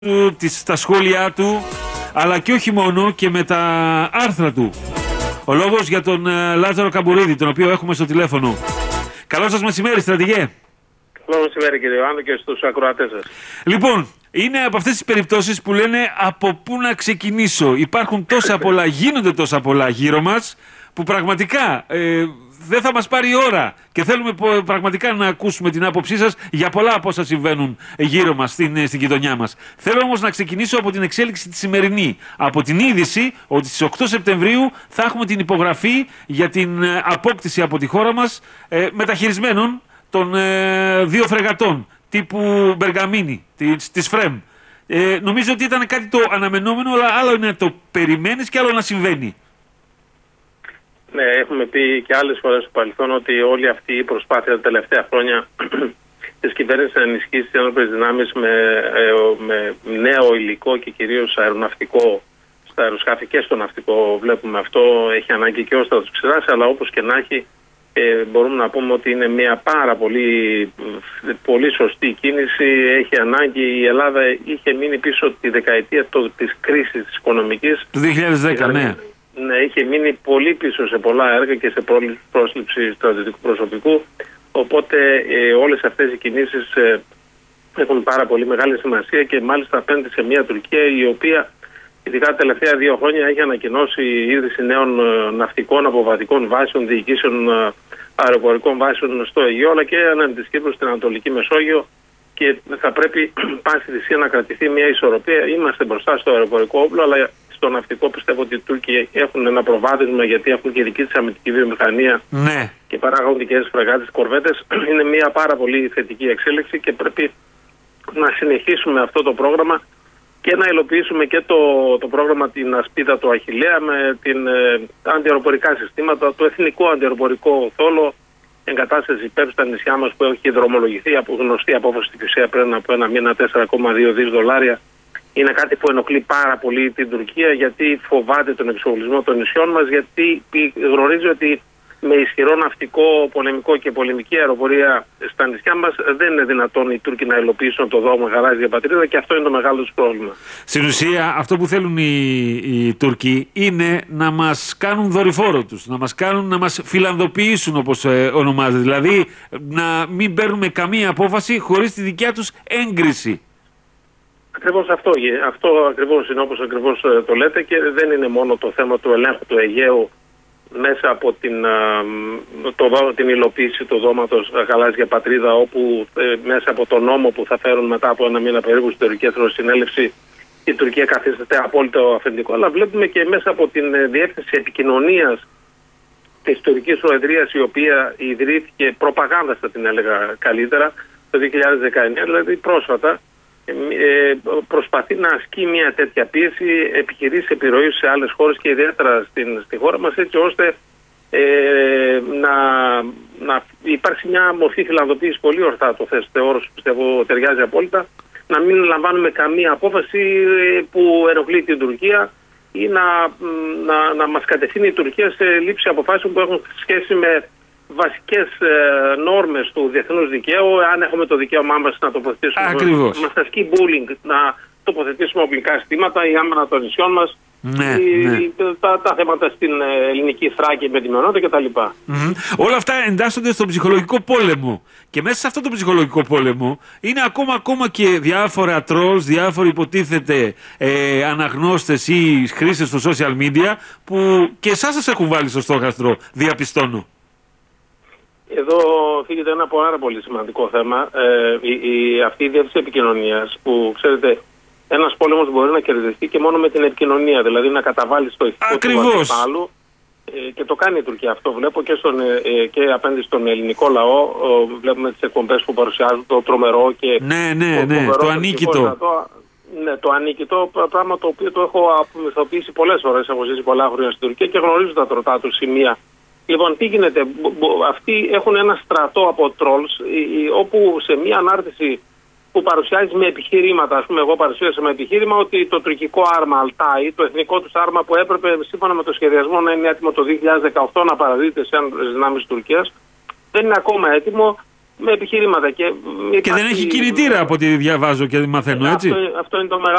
του, τα σχόλιά του, αλλά και όχι μόνο, και με τα άρθρα του. Ο λόγος για τον Λάζαρο Καμπουρίδη, τον οποίο έχουμε στο τηλέφωνο. Καλό σας μεσημέρι, στρατηγέ. Καλό μεσημέρι, κύριε Ιωάννη, και στους ακροατές σας. Λοιπόν, είναι από αυτές τις περιπτώσεις που λένε από πού να ξεκινήσω. Υπάρχουν τόσα πολλά, γίνονται τόσα πολλά γύρω μας, που πραγματικά δεν θα μας πάρει η ώρα και θέλουμε πραγματικά να ακούσουμε την άποψή σας για πολλά από όσα συμβαίνουν γύρω μας στην γειτονιά μας. Θέλω όμως να ξεκινήσω από την εξέλιξη τη σημερινή. Από την είδηση ότι στις 8 Σεπτεμβρίου θα έχουμε την υπογραφή για την απόκτηση από τη χώρα μας μεταχειρισμένων των 2 φρεγατών τύπου Μπεργαμίνη, της ΦΡΕΜ. Νομίζω ότι ήταν κάτι το αναμενόμενο, αλλά άλλο είναι να το περιμένεις και άλλο να συμβαίνει. Ναι, έχουμε πει και άλλες φορές στο παρελθόν ότι όλη αυτή η προσπάθεια τα τελευταία χρόνια της κυβέρνησης να ενισχύσει τις ένοπλες δυνάμεις με νέο υλικό και κυρίως αεροναυτικό, στα αεροσκάφη και στο ναυτικό, βλέπουμε αυτό, έχει ανάγκη και ο στρατός Ξηράς, αλλά όπως και να έχει, μπορούμε να πούμε ότι είναι μια πάρα πολύ σωστή κίνηση. Έχει ανάγκη. Η Ελλάδα είχε μείνει πίσω τη δεκαετία της κρίσης της οικονομικής. Το 2010, ναι. Ναι, είχε μείνει πολύ πίσω σε πολλά έργα και σε πρόσληψη στρατιωτικού προσωπικού. Οπότε όλες αυτές οι κινήσεις έχουν πάρα πολύ μεγάλη σημασία και μάλιστα απέναντι σε μια Τουρκία η οποία ειδικά τα τελευταία 2 χρόνια έχει ανακοινώσει ίδρυση νέων ναυτικών αποβατικών βάσεων, διοικήσεων αεροπορικών βάσεων στο Αιγαίο, αλλά και ανάμεσα της Κύπρου στην Ανατολική Μεσόγειο, και θα πρέπει πάση θυσία να κρατηθεί μια ισορροπία. Είμαστε μπροστά στο αεροπορικό όπλο, αλλά στο ναυτικό πιστεύω ότι οι Τούρκοι έχουν ένα προβάδισμα, γιατί έχουν και δική της αμυντική βιομηχανία, ναι, και παράγουν δικές φρεγάτες, κορβέτες. Είναι μια πάρα πολύ θετική εξέλιξη και πρέπει να συνεχίσουμε αυτό το πρόγραμμα και να υλοποιήσουμε και το πρόγραμμα την ασπίδα του Αχιλλέα με την αντιαεροπορικά συστήματα, το εθνικό αντιαεροπορικό θόλο, εγκατάσταση υπέρ στα νησιά μας που έχει δρομολογηθεί από γνωστή απόφαση στη Κουσία πριν από 1 μήνα, 4,2 δις δολάρια. Είναι κάτι που ενοχλεί πάρα πολύ την Τουρκία, γιατί φοβάται τον εξοπλισμό των νησιών μας, γιατί γνωρίζει ότι με ισχυρό ναυτικό, πολεμικό και πολεμική αεροπορία στα νησιά μας δεν είναι δυνατόν οι Τούρκοι να υλοποιήσουν το δόγμα γαλάζια πατρίδα, και αυτό είναι το μεγάλο τους πρόβλημα. Στην ουσία, αυτό που θέλουν οι Τούρκοι είναι να μας κάνουν δορυφόρο τους, να μας φιλανδοποιήσουν, όπως ονομάζεται. Δηλαδή, να μην παίρνουμε καμία απόφαση χωρίς τη δικιά τους έγκριση. Ακριβώς αυτό ακριβώς είναι, όπως ακριβώς το λέτε, και δεν είναι μόνο το θέμα του ελέγχου του Αιγαίου μέσα από την υλοποίηση του δώματος γαλάζια πατρίδα, όπου μέσα από τον νόμο που θα φέρουν μετά από 1 μήνα περίπου στην Τουρκική Εθνοσυνέλευση η Τουρκία καθίσταται απόλυτο αφεντικό, αλλά βλέπουμε και μέσα από την διεύθυνση επικοινωνίας της τουρκικής προεδρίας, η οποία ιδρύθηκε προπαγάνδα, θα την έλεγα καλύτερα, το 2019, δηλαδή πρόσφατα, προσπαθεί να ασκεί μια τέτοια πίεση, επιχειρήσει επιρροή σε άλλες χώρες και ιδιαίτερα στη χώρα μας, έτσι ώστε να υπάρξει μια μορφή φιλανδοποίηση. Πολύ ορθά το θέσετε όρος, πιστεύω ταιριάζει απόλυτα, να μην λαμβάνουμε καμία απόφαση που ενοχλεί την Τουρκία ή να μας κατευθύνει η Τουρκία σε λήψη αποφάσεων που έχουν σχέση με βασικές νόρμες του διεθνούς δικαίου. Αν έχουμε το δικαίωμά μας να τοποθετήσουμε, μας ασκεί bullying, να τοποθετήσουμε οπλικά συστήματα, η άμυνα των νησιών μας, τα θέματα στην ελληνική Θράκη με τη μειονότητα κτλ. Όλα αυτά εντάσσονται στον ψυχολογικό πόλεμο. Και μέσα σε αυτό το ψυχολογικό πόλεμο είναι ακόμα και διάφορα trolls, διάφοροι υποτίθεται αναγνώστες ή χρήστες στο social media, που και εσάς σας έχουν βάλει στο στόχαστρο, διαπιστώνω. Εδώ φύγεται ένα πάρα πολύ σημαντικό θέμα. Αυτή η διεύθυνση επικοινωνίας, που ξέρετε, ένας πόλεμος μπορεί να κερδιθεί και μόνο με την επικοινωνία, δηλαδή να καταβάλει το ηθικό του αντιπάλου, και το κάνει η Τουρκία αυτό. Βλέπω και απέναντι στον ελληνικό λαό, βλέπουμε τις εκπομπές που παρουσιάζουν, το τρομερό και το ανίκητο. Ναι, το ανίκητο, πράγμα το οποίο το έχω απομυθοποιήσει πολλές φορές. Έχω ζήσει πολλά χρόνια στην Τουρκία και γνωρίζω τα τροτά του σημεία. Λοιπόν, τι γίνεται, αυτοί έχουν ένα στρατό από trolls, όπου σε μια ανάρτηση που παρουσιάζει με επιχειρήματα, ας πούμε, εγώ παρουσίασα με επιχείρημα ότι το τουρκικό άρμα Αλτάι, το εθνικό τους άρμα που έπρεπε σύμφωνα με το σχεδιασμό να είναι έτοιμο το 2018 να παραδίδεται σε δυνάμεις της Τουρκίας, δεν είναι ακόμα έτοιμο. με επιχειρήματα. Και δεν έχει κινητήρα από ό,τι διαβάζω και μαθαίνω, έτσι. Αυτό είναι το μεγάλο